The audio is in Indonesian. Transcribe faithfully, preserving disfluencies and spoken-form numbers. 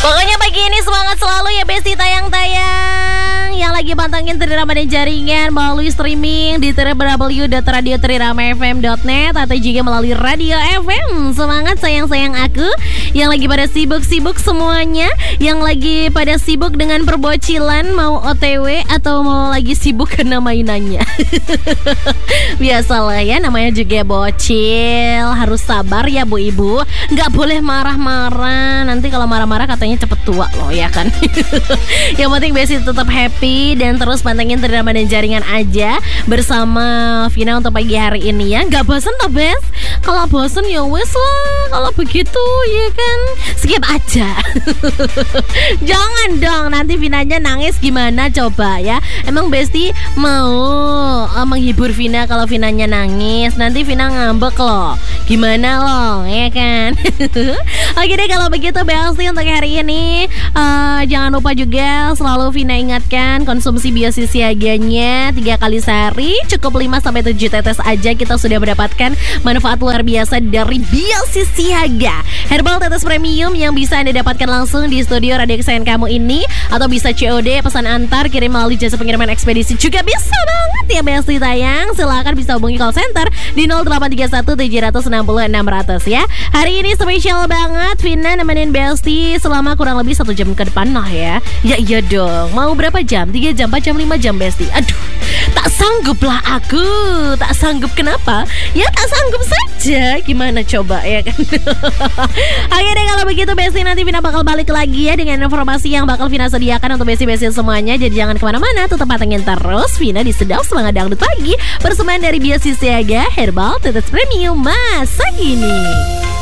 Pokoknya pagi ini semangat selalu ya Besti, tayang-tayang yang lagi pantengin Trirama dan jaringan melalui streaming di w w w dot radio trirama f m dot net atau juga melalui Radio F M. Semangat sayang-sayang aku yang lagi pada sibuk-sibuk semuanya, yang lagi pada sibuk dengan perbocilan, mau O T W atau mau lagi sibuk kena mainannya. Biasalah ya, namanya juga bocil, harus sabar ya Bu Ibu, nggak boleh marah-marah, nanti kalau marah-marah katanya cepet tua loh ya kan. Yang penting Besti tetap happy dan terus pantengin Trirama dan jaringan aja bersama Vina untuk pagi hari ini ya. Nggak bosen toh Bes? Kalau bosen ya wes lah, kalau begitu ya kan skip aja. Jangan dong, nanti Vinanya nangis gimana coba ya. Emang Besti mau uh, menghibur Vina kalau Vinanya nangis, nanti Vina ngambek loh. Gimana loh ya kan. Oke deh kalau begitu Besti untuk hari ini uh, jangan lupa juga selalu Vina ingatkan konsumsi biosi siaganya tiga kali sehari, cukup lima sampai tujuh tetes aja kita sudah mendapatkan manfaat luar biasa dari biosi siaga herbal tetes premium yang bisa Anda dapatkan langsung di studio radio kesayangan kamu ini, atau bisa C O D pesan antar kirim melalui jasa pengiriman ekspedisi juga bisa banget ya Besti tayang. Silakan bisa hubungi call center di nol delapan tiga satu tujuh enam nol enam nol nol ya. Hari ini spesial banget Vina nemenin Besti selama kurang lebih satu jam ke depan lah ya. Ya iya dong, mau berapa jam? tiga jam, empat jam, lima jam Besti. Aduh, tak sanggup lah aku. Tak sanggup kenapa? Ya tak sanggup saja. Gimana coba ya kan. Oke deh kalau begitu Besti, nanti Vina bakal balik lagi ya dengan informasi yang bakal Vina sediakan untuk Besti-Besti semuanya. Jadi jangan kemana-mana, tetap pantengin terus Vina di Sedap Semangat Dangdut Pagi, persembahan dari Biosi Siaga Herbal Tetes Premium masa kini.